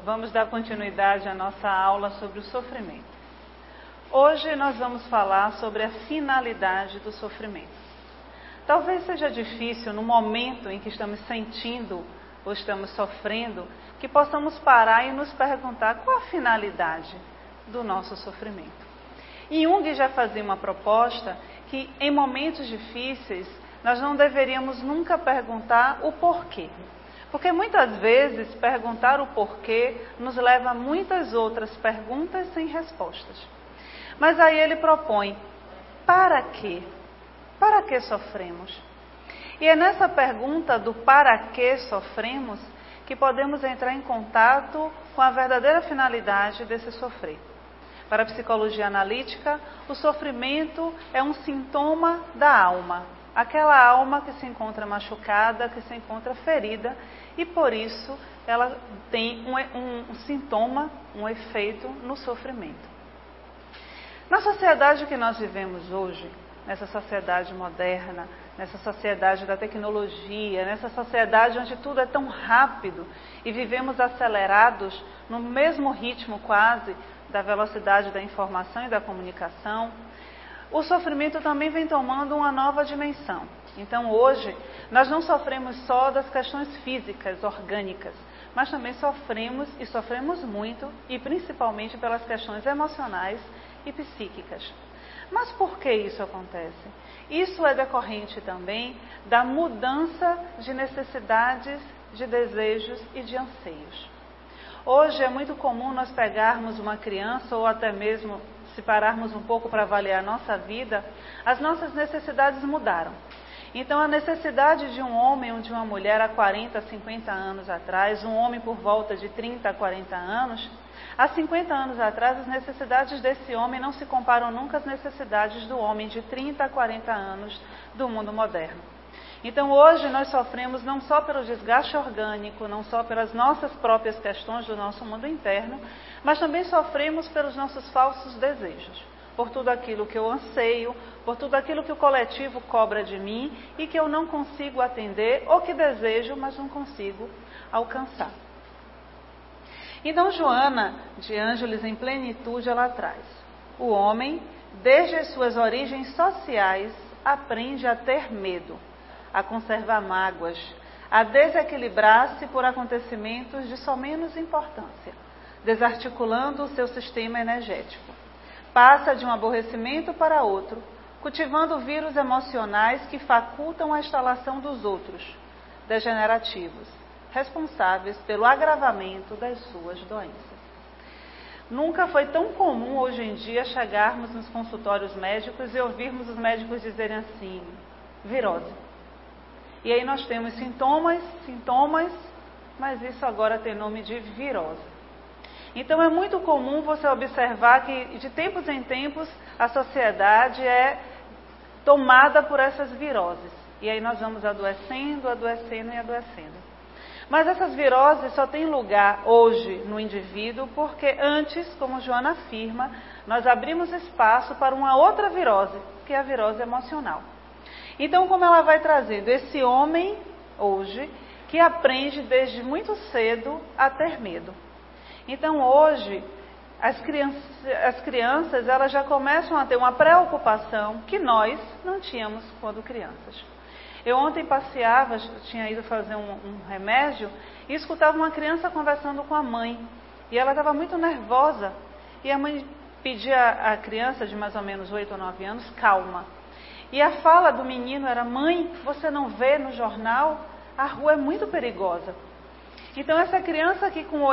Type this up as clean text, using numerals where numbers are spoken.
Vamos dar continuidade à nossa aula sobre o sofrimento. Hoje nós vamos falar sobre a finalidade do sofrimento. Talvez seja difícil no momento em que estamos sentindo ou estamos sofrendo, que possamos parar e nos perguntar qual a finalidade do nosso sofrimento. Jung já fazia uma proposta que em momentos difíceis nós não deveríamos nunca perguntar o porquê. Porque muitas vezes perguntar o porquê nos leva a muitas outras perguntas sem respostas. Mas aí ele propõe, para quê? Para que sofremos? E é nessa pergunta do para que sofremos que podemos entrar em contato com a verdadeira finalidade desse sofrer. Para a psicologia analítica, o sofrimento é um sintoma da alma. Aquela alma que se encontra machucada, que se encontra ferida, e por isso ela tem um sintoma, um efeito no sofrimento. Na sociedade que nós vivemos hoje, nessa sociedade moderna, nessa sociedade da tecnologia, nessa sociedade onde tudo é tão rápido e vivemos acelerados no mesmo ritmo quase da velocidade da informação e da comunicação, o sofrimento também vem tomando uma nova dimensão. Então hoje nós não sofremos só das questões físicas, orgânicas, mas também sofremos muito e principalmente pelas questões emocionais e psíquicas. Mas por que isso acontece? Isso é decorrente também da mudança de necessidades, de desejos e de anseios. Hoje é muito comum nós pegarmos uma criança ou até mesmo se pararmos um pouco para avaliar a nossa vida, as nossas necessidades mudaram. Então a necessidade de um homem ou de uma mulher há 40, 50 anos atrás, um homem por volta de 30 a 40 anos, há 50 anos atrás as necessidades desse homem não se comparam nunca às necessidades do homem de 30 a 40 anos do mundo moderno. Então hoje nós sofremos não só pelo desgaste orgânico, não só pelas nossas próprias questões do nosso mundo interno, mas também sofremos pelos nossos falsos desejos, por tudo aquilo que eu anseio, por tudo aquilo que o coletivo cobra de mim e que eu não consigo atender ou que desejo, mas não consigo alcançar. Então Joana de Ângeles, em plenitude, ela traz: o homem, desde as suas origens sociais, aprende a ter medo, a conservar mágoas, a desequilibrar-se por acontecimentos de só menos importância, desarticulando o seu sistema energético. Passa de um aborrecimento para outro, cultivando vírus emocionais que facultam a instalação dos outros, degenerativos, responsáveis pelo agravamento das suas doenças. Nunca foi tão comum hoje em dia chegarmos nos consultórios médicos e ouvirmos os médicos dizerem assim, virose. E aí nós temos sintomas, mas isso agora tem nome de virose. Então é muito comum você observar que de tempos em tempos a sociedade é tomada por essas viroses. E aí nós vamos adoecendo. Mas essas viroses só têm lugar hoje no indivíduo porque antes, como Joana afirma, nós abrimos espaço para uma outra virose, que é a virose emocional. Então, como ela vai trazendo esse homem hoje que aprende desde muito cedo a ter medo. Então, hoje, as crianças elas já começam a ter uma preocupação que nós não tínhamos quando crianças. Eu ontem passeava, tinha ido fazer um remédio e escutava uma criança conversando com a mãe. E ela estava muito nervosa. E a mãe pedia à criança de mais ou menos 8 ou 9 anos, calma. E a fala do menino era, mãe, você não vê no jornal? A rua é muito perigosa. Então essa criança que com